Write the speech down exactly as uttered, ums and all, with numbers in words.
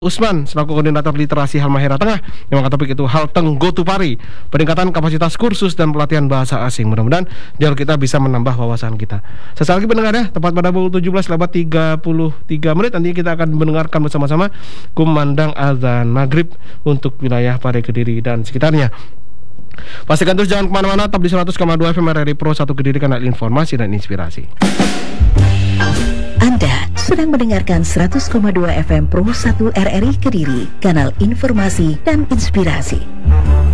Usman selaku koordinator literasi Halmahera Tengah yang mengangkat topik itu Halteng Go to Pari, peningkatan kapasitas kursus dan pelatihan bahasa asing. Mudah-mudahan dialog kita bisa menambah wawasan kita. Sesaat lagi pendengar ya, tepat pada pukul tujuh belas lewat tiga puluh tiga menit nanti kita akan mendengarkan bersama-sama kumandang azan maghrib untuk wilayah Pare, Kediri dan sekitarnya. Pastikan terus jangan kemana-mana, tetap di seratus koma dua F M R R I Pro satu Kediri, kanal informasi dan inspirasi. Anda sedang mendengarkan seratus koma dua F M Pro satu R R I Kediri, kanal informasi dan inspirasi.